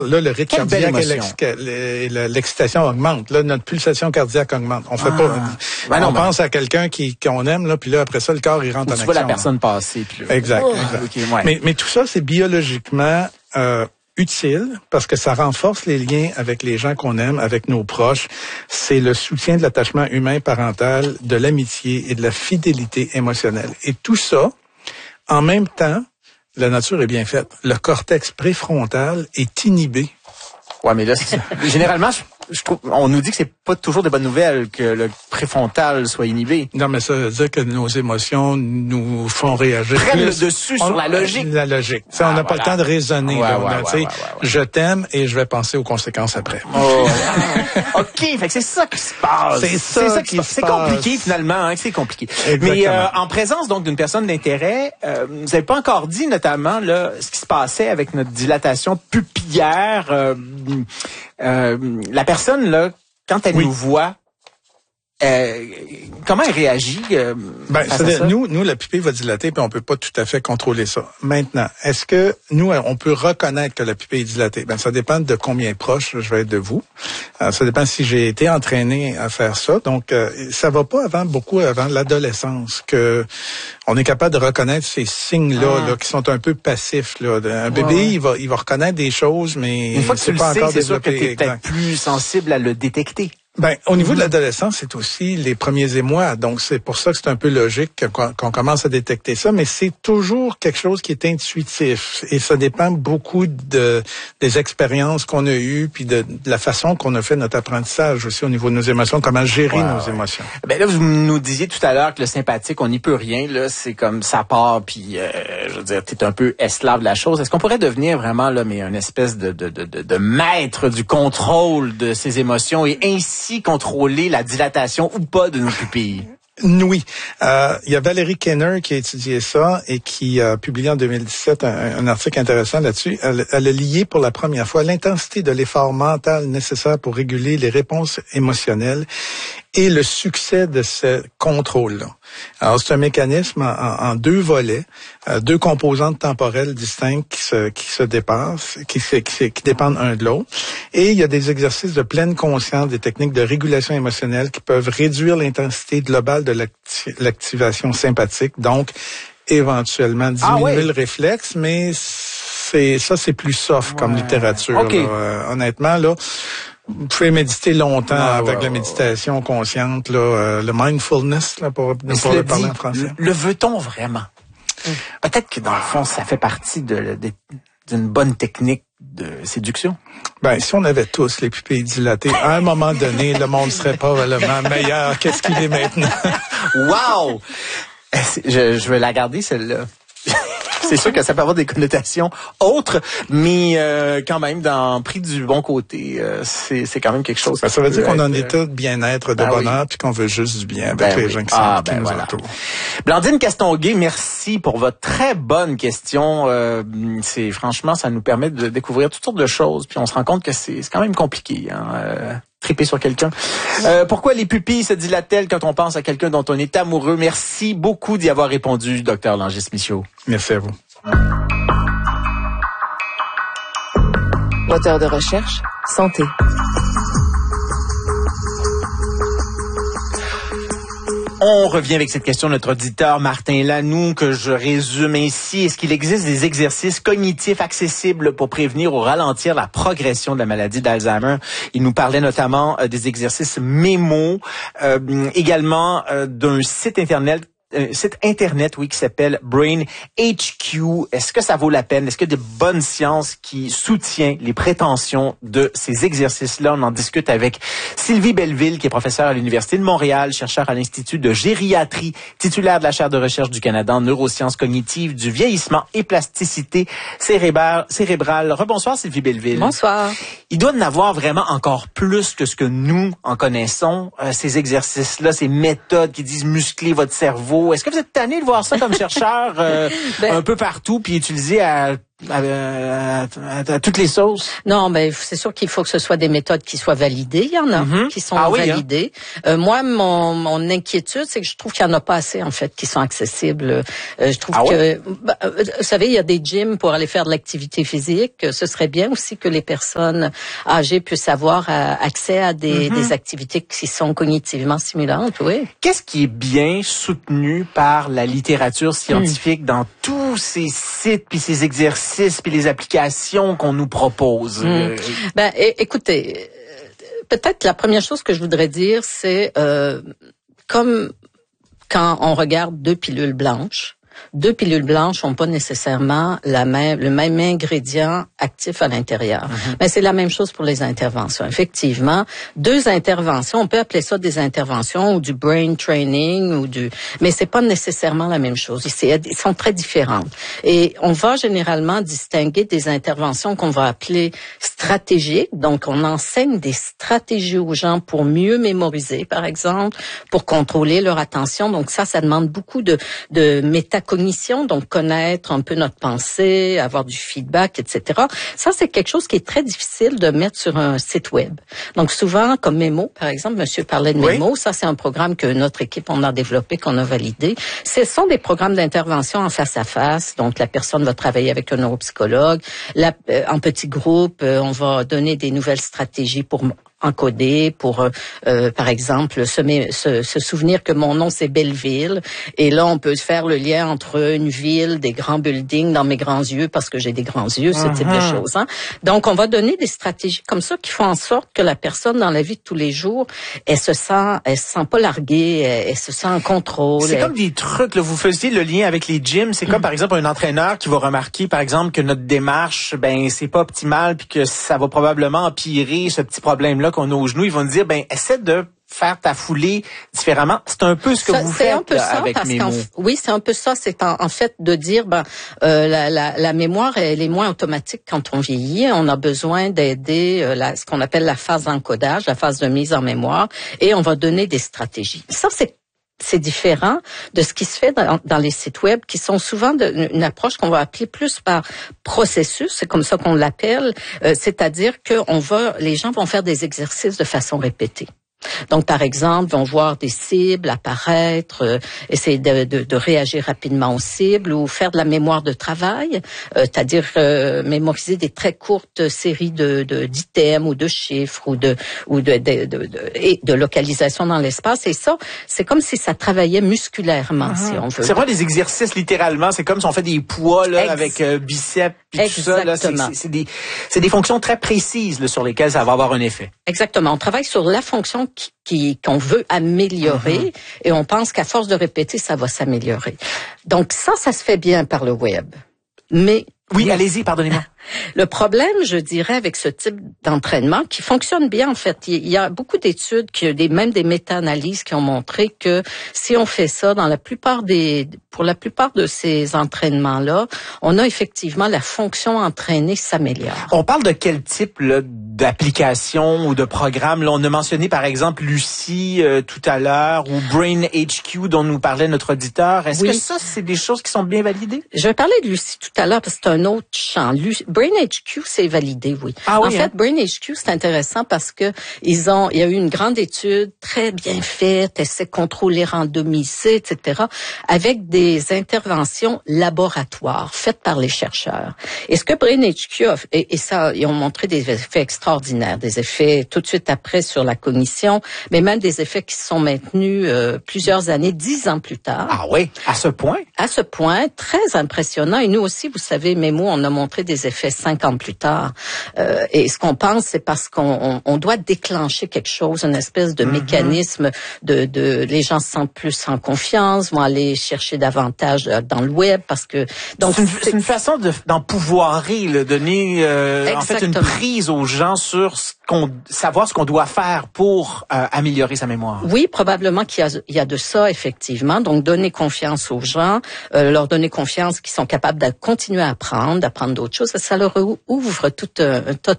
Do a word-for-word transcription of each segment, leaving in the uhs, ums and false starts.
Là, le rythme Quelle belle cardiaque et l'excitation augmente. Là, notre pulsation cardiaque augmente. On fait ah. pas. Ben non, on ben... pense à quelqu'un qui qu'on aime, là, puis là après ça, le corps il rentre Ou en tu action. vois la personne là. passer. Puis là... Exact. Oh, exact. Okay, ouais. Mais mais tout ça, c'est biologiquement euh, utile parce que ça renforce les liens avec les gens qu'on aime, avec nos proches. C'est le soutien de l'attachement humain parental, de l'amitié et de la fidélité émotionnelle. Et tout ça, en même temps. La nature est bien faite. Le cortex préfrontal est inhibé. Ouais, mais là, généralement, je, je trouve, on nous dit que c'est pas toujours des bonnes nouvelles que le préfrontal soit inhibé. Non, mais ça veut dire que nos émotions nous font réagir. Prennent plus. le dessus on, sur la logique. La logique. Ça, ah, on n'a voilà. pas le temps de raisonner. Ouais, là, ouais, là, ouais, ouais, ouais, ouais. Je t'aime et je vais penser aux conséquences après. Oh. OK, fait que c'est ça qui se passe. C'est ça, ça qui se passe. C'est compliqué finalement, hein, c'est compliqué. Exactement. Mais euh, en présence donc d'une personne d'intérêt, euh, vous n'avez pas encore dit notamment là ce qui se passait avec notre dilatation pupillaire. Euh, euh, la personne là, quand elle oui. nous voit. Euh, comment elle réagit? Euh, ben, c'est-à-dire, nous, nous, la pupille va dilater, puis on peut pas tout à fait contrôler ça. Maintenant, est-ce que nous, on peut reconnaître que la pupille est dilatée? Ben, ça dépend de combien proche je vais être de vous. Euh, ça dépend si j'ai été entraîné à faire ça. Donc, euh, ça va pas avant beaucoup avant l'adolescence que on est capable de reconnaître ces signes-là, ah. là, qui sont un peu passifs. Là. Un bébé, ouais. il va, il va reconnaître des choses, mais une fois que tu le pas sais, encore c'est sûr que tu es exact. peut-être plus sensible à le détecter. Ben, au niveau de l'adolescence, c'est aussi les premiers émois. Donc, c'est pour ça que c'est un peu logique qu'on, qu'on commence à détecter ça. Mais c'est toujours quelque chose qui est intuitif. Et ça dépend beaucoup de, des expériences qu'on a eues, puis de, de la façon qu'on a fait notre apprentissage aussi au niveau de nos émotions, comment gérer ouais, nos ouais. émotions. Ben là, vous nous disiez tout à l'heure que le sympathique, on n'y peut rien. Là, c'est comme ça part, puis euh, je veux dire, t'es un peu esclave de la chose. Est-ce qu'on pourrait devenir vraiment là, mais une espèce de, de, de, de, de maître du contrôle de ses émotions et ainsi contrôler la dilatation ou pas de nos pupilles? Oui. Euh, il y a Valérie Kenner qui a étudié ça et qui a publié en deux mille dix-sept un, un article intéressant là-dessus. Elle, elle a lié pour la première fois l'intensité de l'effort mental nécessaire pour réguler les réponses émotionnelles et le succès de ce contrôle-là. Alors, c'est un mécanisme en, en, en deux volets, euh, deux composantes temporelles distinctes qui se, qui se dépassent, qui, se, qui, qui dépendent un de l'autre. Et il y a des exercices de pleine conscience, des techniques de régulation émotionnelle qui peuvent réduire l'intensité globale de l'acti- l'activation sympathique, donc éventuellement diminuer ah oui. le réflexe, mais c'est ça, c'est plus soft ouais. comme littérature. Okay. Là. Euh, honnêtement, là, vous pouvez méditer longtemps ah, avec ouais, la méditation ouais. consciente, là, euh, le mindfulness, là, pour, pour le parler en français. Le, le veut-on vraiment? Mm. Peut-être que dans le fond, ça fait partie de, de, d'une bonne technique de séduction. Ben, si on avait tous les pupilles dilatées, à un moment donné, le monde serait probablement meilleur qu'est-ce qu'il est maintenant. Wow! Je, je vais la garder, celle-là. C'est sûr que ça peut avoir des connotations autres, mais euh, quand même, dans pris du bon côté, euh, c'est, c'est quand même quelque chose. Ben, ça veut dire qu'on a un état de bien-être, de ben bonheur, oui. puis qu'on veut juste du bien avec ben les oui. gens qui, ah, sont, qui ben nous voilà. entourent. Blandine Castonguay, merci pour votre très bonne question. Euh, c'est franchement, ça nous permet de découvrir toutes sortes de choses, puis on se rend compte que c'est, c'est quand même compliqué. Hein, euh, triper sur quelqu'un. Euh, pourquoi les pupilles se dilatent-elles quand on pense à quelqu'un dont on est amoureux? Merci beaucoup d'y avoir répondu, docteur Langis-Michaud. Merci à vous. Moteur de recherche, santé. On revient avec cette question de notre auditeur Martin Lanoux, que je résume ainsi. Est-ce qu'il existe des exercices cognitifs accessibles pour prévenir ou ralentir la progression de la maladie d'Alzheimer? Il nous parlait notamment euh, des exercices mémo, euh, également euh, d'un site internet un site internet, oui, qui s'appelle Brain H Q. Est-ce que ça vaut la peine? Est-ce qu'il y a de bonnes sciences qui soutient les prétentions de ces exercices-là? On en discute avec Sylvie Belleville, qui est professeure à l'Université de Montréal, chercheur à l'Institut de gériatrie, titulaire de la chaire de recherche du Canada en neurosciences cognitives, du vieillissement et plasticité cérébrale. cérébrale. Rebonsoir, Sylvie Belleville. Bonsoir. Il doit en avoir vraiment encore plus que ce que nous en connaissons, euh, ces exercices-là, ces méthodes qui disent muscler votre cerveau. Est-ce que vous êtes tanné de voir ça comme chercheur euh, ben, un peu partout, puis utilisé à à, à, à, à toutes les sauces? Non, mais c'est sûr qu'il faut que ce soit des méthodes qui soient validées. Il y en a mm-hmm. qui sont ah oui, validées. Hein? Euh, moi, mon, mon inquiétude, c'est que je trouve qu'il n'y en a pas assez, en fait, qui sont accessibles. Euh, je trouve ah que, ouais? bah, vous savez, il y a des gyms pour aller faire de l'activité physique. Ce serait bien aussi que les personnes âgées puissent avoir euh, accès à des, mm-hmm. des activités qui sont cognitivement stimulantes, oui. Qu'est-ce qui est bien soutenu par la littérature scientifique mm. dans tous ces sites puis ces exercices puis les applications qu'on nous propose? Mm. Ben, é- écoutez, peut-être la première chose que je voudrais dire, c'est euh, comme quand on regarde deux pilules blanches. Deux pilules blanches n'ont pas nécessairement la même, le même ingrédient actif à l'intérieur. Mm-hmm. Mais c'est la même chose pour les interventions. Effectivement, deux interventions, on peut appeler ça des interventions ou du brain training ou du, mais c'est pas nécessairement la même chose. Ils sont très différentes. Et on va généralement distinguer des interventions qu'on va appeler stratégiques. Donc, on enseigne des stratégies aux gens pour mieux mémoriser, par exemple, pour contrôler leur attention. Donc ça, ça demande beaucoup de, de métacognition. Donc connaître un peu notre pensée, avoir du feedback, et cetera. Ça, c'est quelque chose qui est très difficile de mettre sur un site web. Donc souvent, comme Memo, par exemple, monsieur parlait de Memo, oui. Ça c'est un programme que notre équipe, on a développé, qu'on a validé. Ce sont des programmes d'intervention en face à face. Donc la personne va travailler avec un neuropsychologue. La, euh, en petit groupe, euh, on va donner des nouvelles stratégies pour encoder, pour, euh, par exemple, se, se, se souvenir que mon nom, c'est Belleville. Et là, on peut faire le lien entre une ville, des grands buildings dans mes grands yeux, parce que j'ai des grands yeux, ce uh-huh. type de choses. Hein. Donc, on va donner des stratégies comme ça qui font en sorte que la personne, dans la vie de tous les jours, elle se sent, elle se sent pas larguée, elle, elle se sent en contrôle. C'est elle... comme des trucs, là, vous faisiez le lien avec les gyms. C'est comme, mm. par exemple, un entraîneur qui va remarquer, par exemple, que notre démarche, ben, c'est pas optimal, puis que ça va probablement empirer ce petit problème-là qu'on a aux genoux. Ils vont nous dire, ben, essaie de faire ta foulée différemment. C'est un peu ce que ça, vous faites un peu là, ça, avec parce Memo. Oui, c'est un peu ça. C'est en, en fait de dire, ben, euh, la, la, la mémoire, elle est moins automatique quand on vieillit. On a besoin d'aider euh, la, ce qu'on appelle la phase d'encodage, la phase de mise en mémoire, et on va donner des stratégies. Ça, c'est c'est différent de ce qui se fait dans, dans les sites web, qui sont souvent de, une approche qu'on va appeler plus par processus, c'est comme ça qu'on l'appelle, euh, c'est-à-dire que on va, les gens vont faire des exercices de façon répétée. Donc, par exemple, vont voir des cibles apparaître, euh, essayer de, de, de réagir rapidement aux cibles ou faire de la mémoire de travail, euh, c'est-à-dire euh, mémoriser des très courtes séries de, de d'items ou de chiffres ou de ou de de, de, de, et de localisation dans l'espace. Et ça, c'est comme si ça travaillait musculairement, mm-hmm. si on veut. C'est vrai, des exercices littéralement. C'est comme si on fait des poids là Ex- avec euh, biceps et tout ça. Là, c'est, c'est, c'est des c'est des fonctions très précises là, sur lesquelles ça va avoir un effet. Exactement. On travaille sur la fonction qui, qui qu'on veut améliorer mm-hmm. et on pense qu'à force de répéter, ça va s'améliorer. Donc ça, ça se fait bien par le web. Mais oui, mais, allez-y, pardonnez-moi. Le problème, je dirais, avec ce type d'entraînement, qui fonctionne bien, en fait, il y a beaucoup d'études, qui, des, même des méta-analyses qui ont montré que si on fait ça, dans la plupart des, pour la plupart de ces entraînements-là, on a effectivement la fonction entraînée s'améliore. On parle de quel type là, d'application ou de programme? Là, on a mentionné, par exemple, Lucie euh, tout à l'heure, ou Brain H Q dont nous parlait notre auditeur. Est-ce oui. que ça, c'est des choses qui sont bien validées? Je vais parler de Lucie tout à l'heure parce que c'est un autre champ. Lucie, Brain H Q, c'est validé, oui. Ah, oui en hein? fait, Brain H Q, c'est intéressant parce que ils ont, il y a eu une grande étude très bien faite, essai contrôlé, randomisé, et cetera, avec des interventions laboratoires faites par les chercheurs. Et ce que Brain H Q a, et, et ça, ils ont montré des effets extraordinaires, des effets tout de suite après sur la cognition, mais même des effets qui sont maintenus euh, plusieurs années, dix ans plus tard. Ah oui, à ce point? À ce point, très impressionnant. Et nous aussi, vous savez, Memo, on a montré des effets cinq ans plus tard. Euh, et ce qu'on pense, c'est parce qu'on on, on doit déclencher quelque chose, une espèce de mm-hmm. mécanisme de, de, les gens se sentent plus en confiance, vont aller chercher davantage dans le web parce que donc c'est une, c'est une façon de d'empouvoirer, de donner euh, en fait une prise aux gens sur ce qu'on savoir ce qu'on doit faire pour euh, améliorer sa mémoire. Oui, probablement qu'il y a, il y a de ça effectivement. Donc donner confiance aux gens, euh, leur donner confiance qu'ils sont capables de continuer à apprendre, d'apprendre d'autres choses. Ça leur ouvre tout un, un tas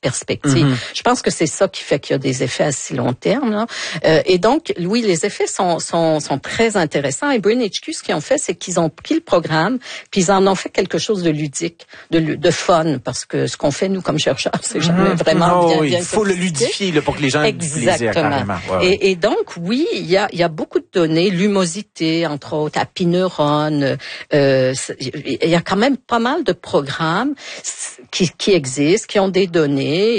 perspective. Mm-hmm. Je pense que c'est ça qui fait qu'il y a des effets à si long terme. Là. Euh, et donc, oui, les effets sont, sont, sont très intéressants. Et Brain H Q, ce qu'ils ont fait, c'est qu'ils ont pris le programme, puis ils en ont fait quelque chose de ludique, de, de fun, parce que ce qu'on fait, nous, comme chercheurs, c'est jamais Mm-hmm. vraiment oh, bien, oui. bien Il faut le ludifier là, pour que les gens aient du plaisir, carrément. Ouais, ouais. Et, et donc, oui, il y a, il y a beaucoup de données, l'humosité, entre autres, Happy Neurone, euh, il y a quand même pas mal de programmes qui, qui existent, qui ont des données.